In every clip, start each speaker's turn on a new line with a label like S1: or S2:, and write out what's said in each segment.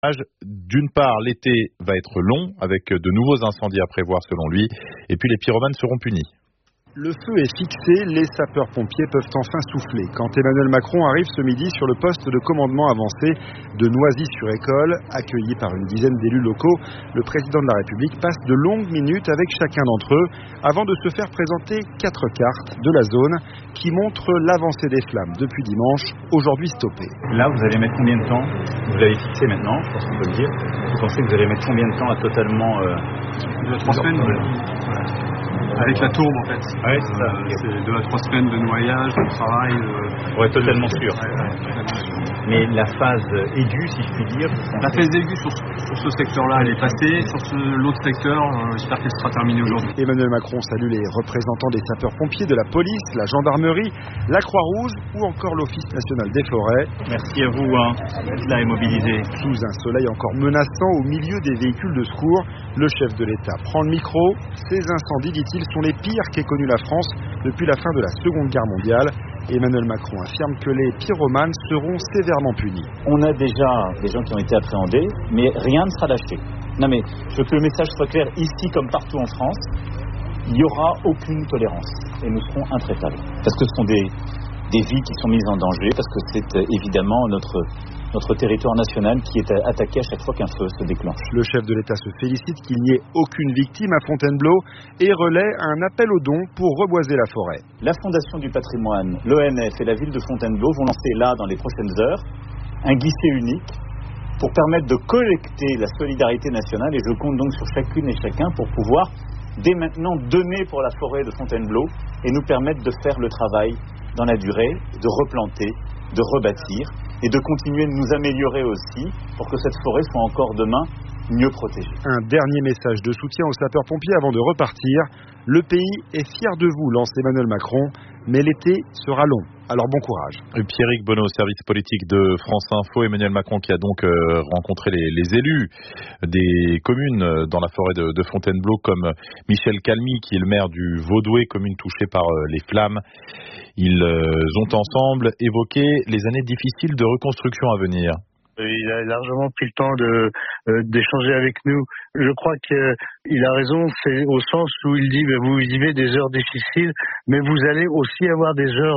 S1: D'une part, l'été va être long, avec de nouveaux incendies à prévoir selon lui, et puis les pyromanes seront punis.
S2: Le feu est fixé, les sapeurs-pompiers peuvent enfin souffler. Quand Emmanuel Macron arrive ce midi sur le poste de commandement avancé de Noisy-sur-École, accueilli par une dizaine d'élus locaux, le président de la République passe de longues minutes avec chacun d'entre eux avant de se faire présenter 4 cartes de la zone qui montrent l'avancée des flammes depuis dimanche, aujourd'hui stoppée.
S3: Là, vous allez mettre combien de temps? Vous l'avez fixé maintenant, je pense qu'on peut le dire. Vous pensez que vous allez mettre combien de temps à totalement...
S4: 3 semaines. Avec la tourbe en fait.
S3: Ouais, c'est ça.
S4: C'est 2 à 3 semaines de noyage, de travail.
S3: Pour être totalement sûr. Mais la phase aiguë, si je puis dire.
S4: La phase aiguë sur ce secteur-là, elle est passée. Sur l'autre secteur, j'espère qu'elle sera terminée aujourd'hui.
S2: Emmanuel Macron salue les représentants des sapeurs-pompiers, de la police, la gendarmerie, la Croix-Rouge ou encore l'Office national des forêts.
S3: Merci à vous d'être là et mobilisé.
S2: Sous un soleil encore menaçant au milieu des véhicules de secours, le chef de l'État prend le micro. Ces incendies, dit-il, sont les pires qu'ait connu la France depuis la fin de la Seconde Guerre mondiale. Emmanuel Macron affirme que les pyromanes seront sévèrement punis.
S5: On a déjà des gens qui ont été appréhendés, mais rien ne sera lâché. Non mais, je veux que le message soit clair, ici comme partout en France, il n'y aura aucune tolérance et nous serons intraitables. Parce que ce sont des vies qui sont mises en danger, parce que c'est évidemment notre territoire national qui est attaqué à chaque fois qu'un feu se déclenche.
S2: Le chef de l'État se félicite qu'il n'y ait aucune victime à Fontainebleau et relaie un appel aux dons pour reboiser la forêt.
S5: La Fondation du patrimoine, l'ONF et la ville de Fontainebleau vont lancer là, dans les prochaines heures, un guichet unique pour permettre de collecter la solidarité nationale, et je compte donc sur chacune et chacun pour pouvoir dès maintenant donner pour la forêt de Fontainebleau et nous permettre de faire le travail dans la durée, de replanter, de rebâtir et de continuer de nous améliorer aussi pour que cette forêt soit encore demain mieux protégée.
S2: Un dernier message de soutien aux sapeurs-pompiers avant de repartir. Le pays est fier de vous, lance Emmanuel Macron, mais l'été sera long. Alors bon courage.
S1: Pierrick Bonneau, service politique de France Info. Emmanuel Macron qui a donc rencontré les élus des communes dans la forêt de Fontainebleau, comme Michel Calmy, qui est le maire du Vaudoué, commune touchée par les flammes. Ils ont ensemble évoqué les années difficiles de reconstruction à venir.
S6: Il a largement pris le temps d'échanger avec nous. Je crois qu'il a raison, c'est au sens où il dit vous vivez des heures difficiles, mais vous allez aussi avoir des heures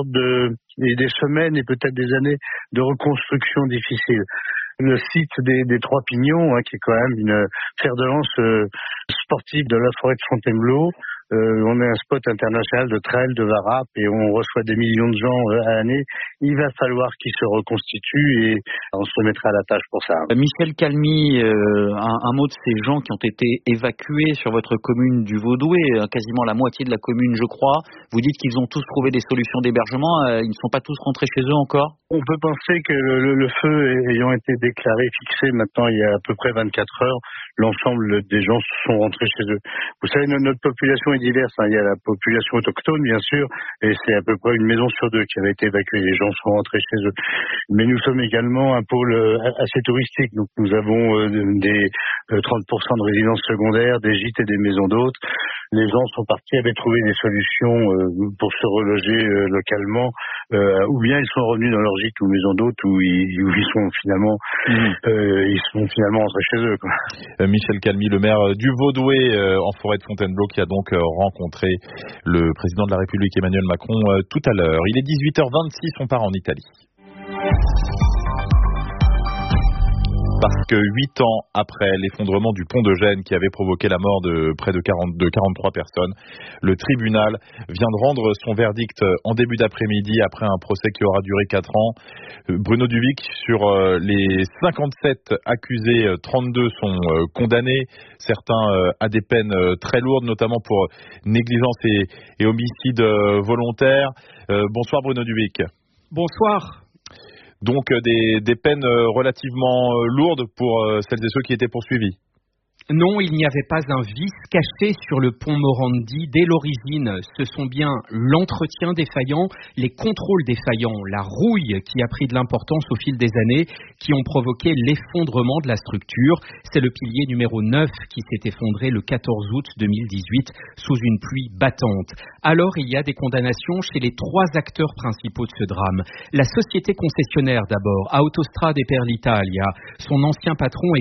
S6: et des semaines et peut-être des années de reconstruction difficiles. Le site des Trois Pignons, qui est quand même une fer de lance sportive de la forêt de Fontainebleau. On est un spot international de trail, de varap, et on reçoit des millions de gens à l'année. Il va falloir qu'ils se reconstituent et on se remettra à la tâche pour ça.
S7: Michel Calmy, un mot de ces gens qui ont été évacués sur votre commune du Vaudoué, quasiment la moitié de la commune, je crois. Vous dites qu'ils ont tous trouvé des solutions d'hébergement. Ils ne sont pas tous rentrés chez eux encore?
S6: On peut penser que le feu ayant été déclaré, fixé maintenant il y a à peu près 24 heures, l'ensemble des gens sont rentrés chez eux. Vous savez, notre population est diverse. Il y a la population autochtone, bien sûr, et c'est à peu près une maison sur 2 qui avait été évacuée. Les gens sont rentrés chez eux. Mais nous sommes également un pôle assez touristique. Donc nous avons des 30% de résidences secondaires, des gîtes et des maisons d'hôtes. Les gens sont partis, avaient trouvé des solutions pour se reloger localement, ou bien ils sont revenus dans leur gîte ou maison d'hôtes où ils sont finalement rentrés chez eux, quoi.
S1: Michel Calmy, le maire du Vaudoué en forêt de Fontainebleau, qui a donc rencontré le président de la République Emmanuel Macron tout à l'heure. Il est 18h26, on part en Italie. Parce que 8 ans après l'effondrement du pont de Gênes qui avait provoqué la mort de près de 43 personnes, le tribunal vient de rendre son verdict en début d'après-midi après un procès qui aura duré 4 ans. Bruno Duvic, sur les 57 accusés, 32 sont condamnés, certains à des peines très lourdes, notamment pour négligence et homicide volontaire. Bonsoir Bruno Duvic.
S8: Bonsoir.
S1: Donc des peines relativement lourdes pour celles et ceux qui étaient poursuivis.
S8: Non, il n'y avait pas un vice caché sur le pont Morandi dès l'origine. Ce sont bien l'entretien défaillant, les contrôles défaillants, la rouille qui a pris de l'importance au fil des années, qui ont provoqué l'effondrement de la structure. C'est le pilier numéro 9 qui s'est effondré le 14 août 2018 sous une pluie battante. Alors, il y a des condamnations chez les 3 acteurs principaux de ce drame. La société concessionnaire d'abord, Autostrade per l'Italia. Son ancien patron est